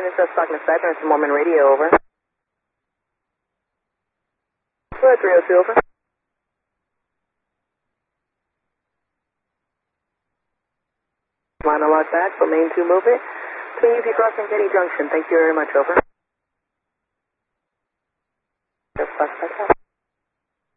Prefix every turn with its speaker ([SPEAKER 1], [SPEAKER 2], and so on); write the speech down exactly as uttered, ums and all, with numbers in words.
[SPEAKER 1] units of Stockton Cypress and Mormon Radio, over. Go ahead, three oh two, over. Line a lot back for main two movement. Twin U P crossing Getty Junction. Thank you very much, over. Just